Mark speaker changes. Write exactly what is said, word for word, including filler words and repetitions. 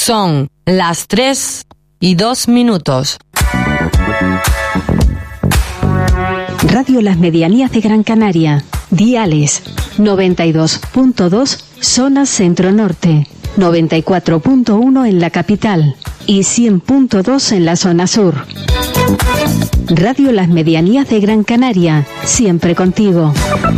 Speaker 1: Son las tres y dos minutos.
Speaker 2: Radio Las Medianías de Gran Canaria. Diales noventa y dos punto dos, zona centro-norte, noventa y cuatro punto uno en la capital y cien punto dos en la zona sur. Radio Las Medianías de Gran Canaria, siempre contigo.